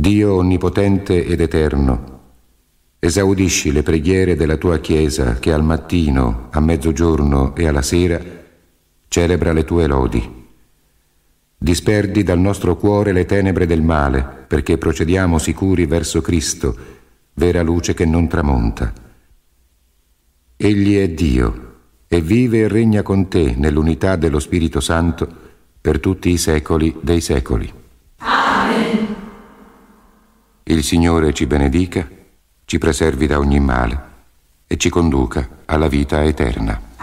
Dio onnipotente ed eterno, esaudisci le preghiere della tua Chiesa che al mattino, a mezzogiorno e alla sera celebra le tue lodi. Disperdi dal nostro cuore le tenebre del male, perché procediamo sicuri verso Cristo, vera luce che non tramonta. Egli è Dio e vive e regna con te nell'unità dello Spirito Santo per tutti i secoli dei secoli. Amen. Il Signore ci benedica, ci preservi da ogni male e ci conduca alla vita eterna.